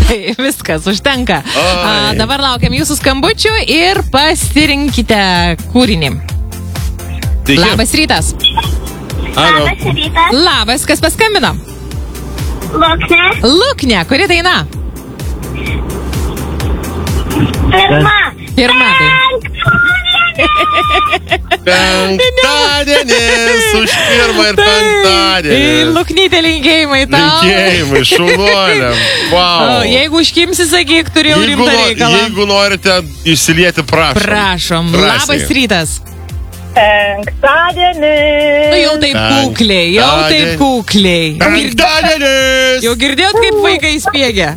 Tai viskas, užtenka. Dabar laukiam jūsų skambučių ir pasirinkite kūrinį. Labas rytas. Labas rytas. Labas, kas paskambino? Luknė. Luknė, kuri daina? Pirma Penktadienis už pirmą ir penktadienį. Ir Luknytė linkėjimai tau. Linkėjimai, šaunuoliam. Wow. Jeigu užkimsi, sakyk, turėjau rimtą reikalą. Jeigu norite išsilieti, prašom. Prašom. Labas rytas. Penktadienis. Nu, jau taip kukliai, Penktadienis. Jau girdėjot, kaip vaikai spiegia?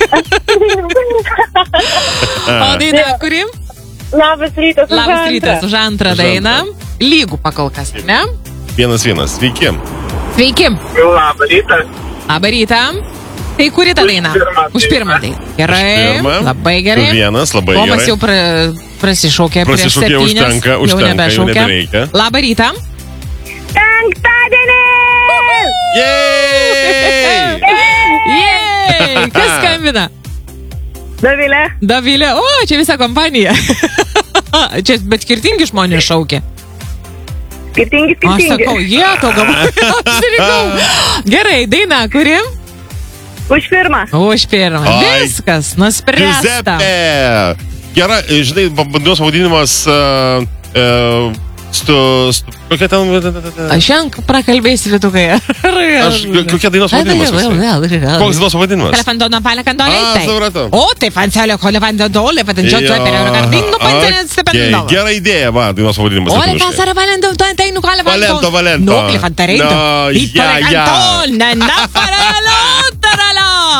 O daina, kuri? Labas rytas. Labas rytas, už antrą dainą. Lygų pakolkas, ne? 1-1, sveiki. Sveiki. Labas rytas. Labą rytą. Tai kuri ta daina? Už pirmą dainą. Gerai, labai gerai. 2-1, labai gerai. Tomas jau prasišaukė prieš 7. Užtenka, jau nebereikia. Labą rytą. Penktadienis. Jej! Kas skambina? Davilė. O, čia visa kompanija. Čia, bet skirtingi žmonės šaukia. Skirtingi. Aš sakau, to gavau. Apsirikau. Gerai, daina, kuri? Už pirmą. Už pirmą. Viskas, nuspręsta. Gerai, žinai, dainos pavadinimas... Kokia ten... Aš šiandien prakalbėsiu lietukai. Kokia dainos pavadinimas? Koks dainos pavadinimas? Telefandono palekandolė. Supratau. O, tai fancelio kolevandodolė, patenčiuoto per Eurogardingo pancenės stipendolė. Gera idėja, va, dainos pavadinimas. Ole, pasara valendo, teinu kolevandol. Valento. No, klifantareito. Hitoragantol, nena paralo, taralo.